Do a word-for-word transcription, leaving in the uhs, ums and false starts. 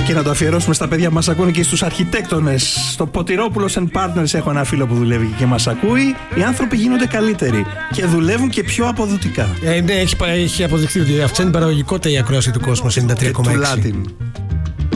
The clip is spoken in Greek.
Και να το αφιερώσουμε στα παιδιά που μας ακούνε και στους αρχιτέκτονες. Στο Ποτηρόπουλος and Partners έχω ένα φίλο που δουλεύει και μας ακούει. Οι άνθρωποι γίνονται καλύτεροι και δουλεύουν και πιο αποδοτικά. Ε, ναι, έχει, έχει αποδειχθεί ότι αυξάνει η παραγωγικότητα η ακρόαση του κόσμου ενενήντα τρία κόμμα έξι. Και του Latin.